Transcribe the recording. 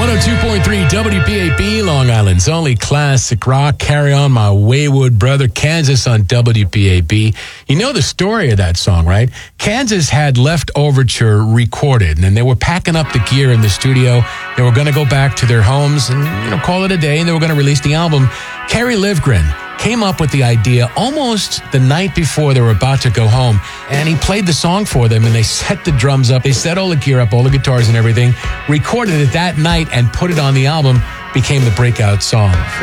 102.3 WPAP, Long Island's only classic rock. Carry On My Wayward Brother, Kansas on WPAP. You know the story of that song, right? Kansas had Left Overture recorded, and they were packing up the gear in the studio. They were going to go back to their homes and, call it a day, and they were going to release the album. Kerry Livgren came up with the idea almost the night before they were about to go home, and he played the song for them, and they set the drums up, they set all the gear up, all the guitars and everything, recorded it that night and put it on the album. Became the breakout song for